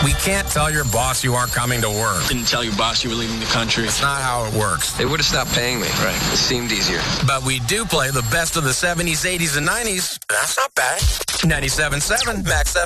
We can't tell your boss you aren't coming to work. Didn't tell your boss you were leaving the country. That's not how it works. They would have stopped paying me. Right. It seemed easier. But we do play the best of the 70s, 80s, and 90s. That's not bad. 97.7 Max